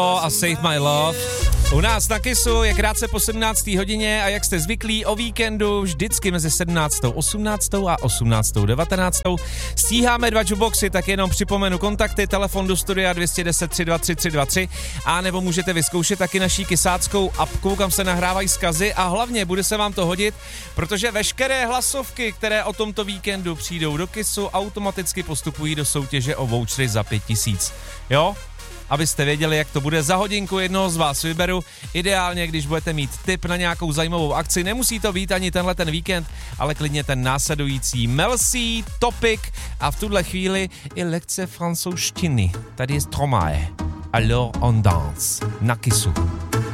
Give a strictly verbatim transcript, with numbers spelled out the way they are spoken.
a Save My Love. U nás na Kissu je krátce po sedmnácté hodině a jak jste zvyklí, o víkendu vždycky mezi sedmnáctou osmnáctou a osmnáctou devatenáctou stíháme dva jukeboxy, tak jenom připomenu kontakty, telefon do studia dvě jedna deset tři dva tři tři dva tři a nebo můžete vyzkoušet taky naší kysáckou apku, kam se nahrávají vzkazy a hlavně bude se vám to hodit, protože veškeré hlasovky, které o tomto víkendu přijdou do Kissu, automaticky postupují do soutěže o vouchery za pět tisíc. Jo? Abyste věděli, jak to bude, za hodinku jednoho z vás vyberu. Ideálně, když budete mít tip na nějakou zajímavou akci, nemusí to být ani tenhle ten víkend, ale klidně ten následující. Mel C, Topic a v tuhle chvíli i lekce francouzštiny. Tady je Stromae. Alors on danse. Na Kissu.